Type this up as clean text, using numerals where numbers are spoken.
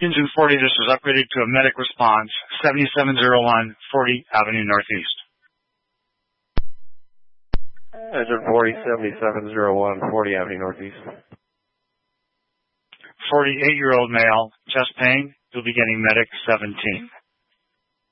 Engine 40, this is upgraded to a medic response, 7701 40 Avenue Northeast. Engine 40, 7701 40 Avenue Northeast. 48-year-old male, chest pain. You'll be getting medic 17.